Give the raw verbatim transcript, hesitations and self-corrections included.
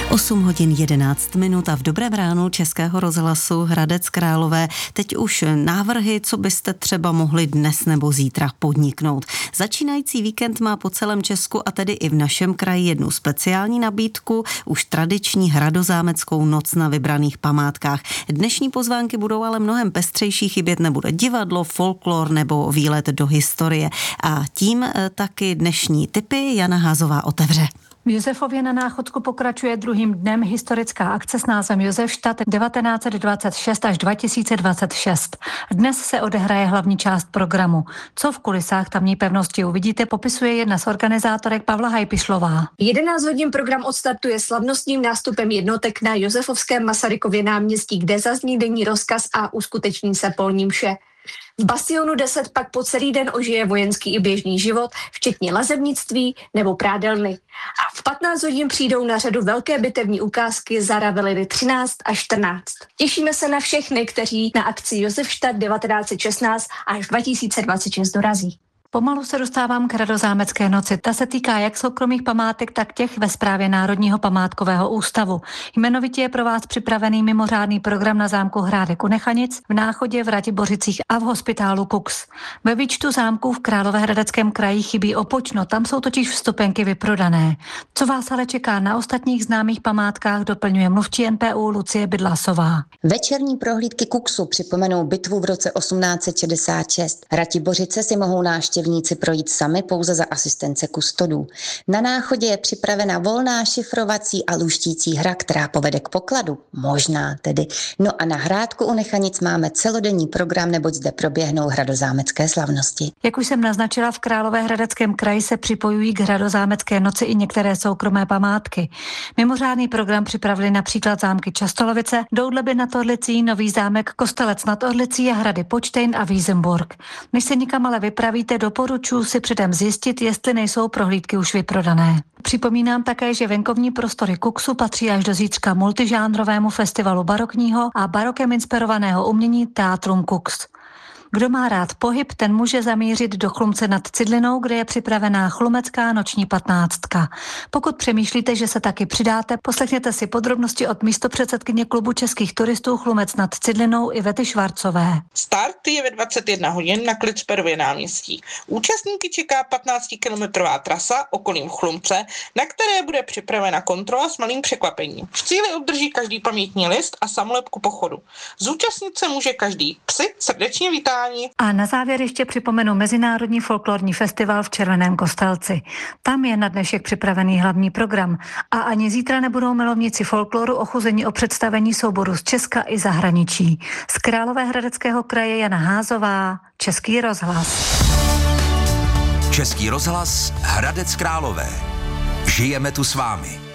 osm hodin jedenáct minut a v dobrém ránu Českého rozhlasu Hradec Králové teď už návrhy, co byste třeba mohli dnes nebo zítra podniknout. Začínající víkend má po celém Česku a tedy i v našem kraji jednu speciální nabídku, už tradiční hradozámeckou noc na vybraných památkách. Dnešní pozvánky budou ale mnohem pestřejší, chybět nebude divadlo, folklor nebo výlet do historie. A tím taky dnešní tipy Jana Házová otevře. V Josefově na Náchodsku pokračuje druhým dnem historická akce s názvem Josefstadt devatenáct set dvacet šest až dva tisíce dvacet šest. Dnes se odehraje hlavní část programu. Co v kulisách tamní pevnosti uvidíte, popisuje jedna z organizátorek Pavla Hajpišlová. jedenáct hodin program odstartuje slavnostním nástupem jednotek na Josefovském Masarykově náměstí, kde zazní denní rozkaz a uskuteční se polní mše. V Bastionu deset pak po celý den ožije vojenský i běžný život, včetně lazebnictví nebo prádelny. A v patnáct hodin přijdou na řadu velké bitevní ukázky za Raveliny třináct a čtrnáct. Těšíme se na všechny, kteří na akci Josefstadt devatenáct set šestnáct až dva tisíce dvacet šest dorazí. Pomalu se dostávám k hradozámecké noci. Ta se týká jak soukromých památek, tak těch ve správě Národního památkového ústavu. Jmenovitě je pro vás připravený mimořádný program na zámku Hrádek u Nechanic, v Náchodě, v Ratibořicích a v hospitálu Kux. Ve výčtu zámků v Královéhradeckém kraji chybí Opočno, tam jsou totiž vstupenky vyprodané. Co vás ale čeká na ostatních známých památkách, doplňuje mluvčí N P U Lucie Bydlasová. Večerní prohlídky Kuxu připomenou bitvu v roce osmnáct set šedesát šest. Ratibořice si mohou návštěvníci projít sami pouze za asistence kustodů. Na Náchodě je připravena volná šifrovací a luštící hra, která povede k pokladu. Možná tedy. No a na Hrádku u Nechanic máme celodenní program, neboť zde proběhnou hradozámecké slavnosti. Jak už jsem naznačila, v Královéhradeckém kraji se připojují k hradozámecké noci i některé soukromé památky. Mimořádný program připravili například zámky Častolovice, Doudleby nad Orlicí, Nový zámek, Kostelec nad Orlicí a hrady Počtejn a Wiesenburg. Než se nikam ale vypravíte, doporučuji si předem zjistit, jestli nejsou prohlídky už vyprodané. Připomínám také, že venkovní prostory Kuxu patří až do zítřka multižánrovému festivalu barokního a barokem inspirovaného umění Teatrum Kux. Kdo má rád pohyb, ten může zamířit do Chlumce nad Cidlinou, kde je připravená chlumecká noční patnáctka. Pokud přemýšlíte, že se taky přidáte, poslechněte si podrobnosti od místopředsedkyně klubu českých turistů Chlumec nad Cidlinou Ivety Švarcové. Start je ve dvacet jedna hodin na Klicperově náměstí. Účastníky čeká patnáctikilometrová trasa okolím Chlumce, na které bude připravena kontrola s malým překvapením. V cíli obdrží každý pamětní list a samolepku pochodu. Zúčastnit se může každý. Psi srdečně vítá. A na závěr ještě připomenu Mezinárodní folklorní festival v Červeném Kostelci. Tam je na dnešek připravený hlavní program a ani zítra nebudou milovníci folkloru ochuzeni o představení souboru z Česka i zahraničí. Z Královéhradeckého kraje Jana Házová, Český rozhlas. Český rozhlas Hradec Králové. Žijeme tu s vámi.